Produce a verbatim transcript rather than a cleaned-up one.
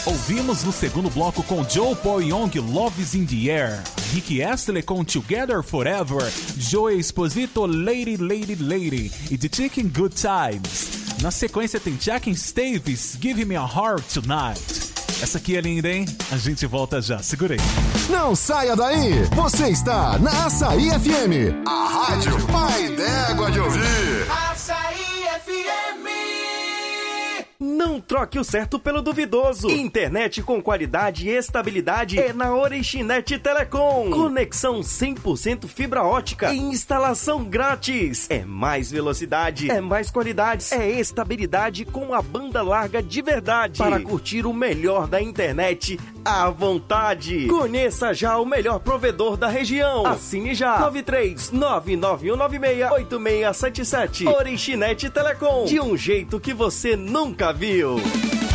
Ouvimos no segundo bloco com Joe Paul Young, Love is in the Air, Rick Astley com Together Forever, Joey Esposito, Lady, Lady, Lady e The Chicken Good Times. Na sequência tem Jack Stavis, Give Me a Heart Tonight. Essa aqui é linda, hein? A gente volta já, segura aí. Não saia daí, você está na Açaí F M, a rádio pai d'égua de ouvir. Açaí F M. Não troque o certo pelo duvidoso. Internet com qualidade e estabilidade é na Orixinet Telecom. Conexão cem por cento fibra ótica e instalação grátis. É mais velocidade, é mais qualidade, é estabilidade com a banda larga de verdade. Para curtir o melhor da internet à vontade. Conheça já o melhor provedor da região. Assine já. nove três nove nove um nove seis oito seis sete sete. Orixinet Telecom. De um jeito que você nunca viu.